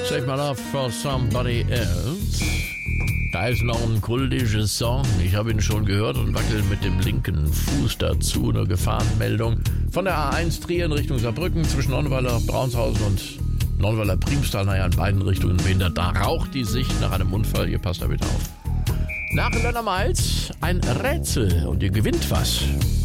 Save My Love for Somebody Else. Da ist noch ein kultischer Song. Ich habe ihn schon gehört und wackel mit dem linken Fuß dazu. Eine Gefahrenmeldung von der A1 Trier in Richtung Saarbrücken zwischen Nonnenweiler, Braunshausen und Nonnenweiler Priemstal. Naja, in beiden Richtungen behindert. Da raucht die Sicht nach einem Unfall. Ihr passt da bitte auf. Nach Lönner Miles ein Rätsel und ihr gewinnt was.